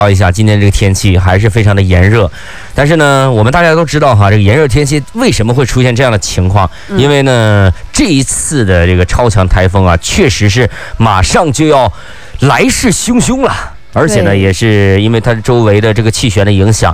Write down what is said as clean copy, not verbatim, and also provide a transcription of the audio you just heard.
一下，今天这个天气还是非常的炎热，但是呢，我们大家都知道哈，这个炎热天气为什么会出现这样的情况？因为呢，这一次的这个超强台风啊，确实是马上就要来势汹汹了。而且呢，也是因为它周围的这个气旋的影响，